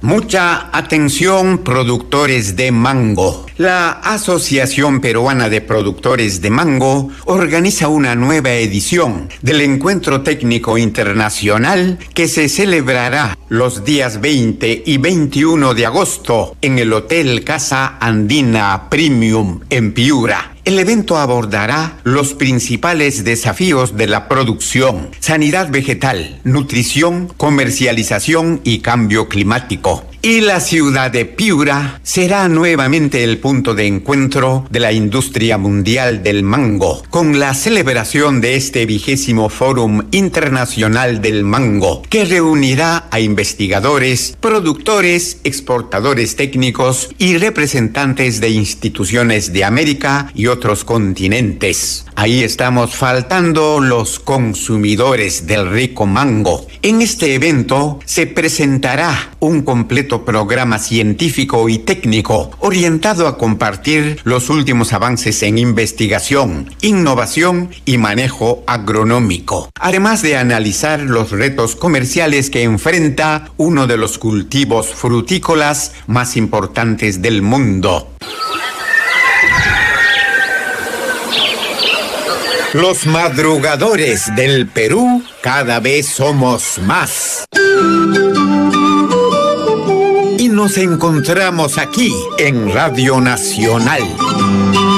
Mucha atención, productores de mango. La Asociación Peruana de Productores de Mango organiza una nueva edición del Encuentro Técnico Internacional que se celebrará los días 20 y 21 de agosto en el Hotel Casa Andina Premium en Piura. El evento abordará los principales desafíos de la producción, sanidad vegetal, nutrición, comercialización y cambio climático. Y la ciudad de Piura será nuevamente el punto de encuentro de la industria mundial del mango, con la celebración de este 20º Fórum Internacional del Mango, que reunirá a investigadores, productores, exportadores técnicos y representantes de instituciones de América y otros continentes. Ahí estamos faltando los consumidores del rico mango. En este evento se presentará un completo programa científico y técnico orientado a compartir los últimos avances en investigación, innovación y manejo agronómico, además de analizar los retos comerciales que enfrenta uno de los cultivos frutícolas más importantes del mundo. Los madrugadores del Perú cada vez somos más. Y nos encontramos aquí en Radio Nacional.